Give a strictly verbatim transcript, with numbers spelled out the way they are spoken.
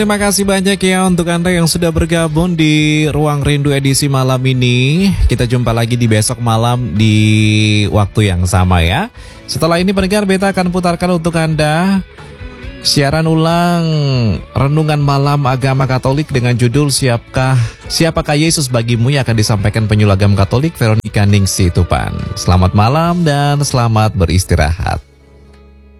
Terima kasih banyak ya untuk Anda yang sudah bergabung di Ruang Rindu edisi malam ini. Kita jumpa lagi di besok malam di waktu yang sama ya. Setelah ini pendengar, Beta akan putarkan untuk Anda siaran ulang Renungan Malam Agama Katolik dengan judul Siapkah Siapakah Yesus Bagimu, yang akan disampaikan penyuluh agama Katolik Veronica Ningsih Tupan. Selamat malam dan selamat beristirahat.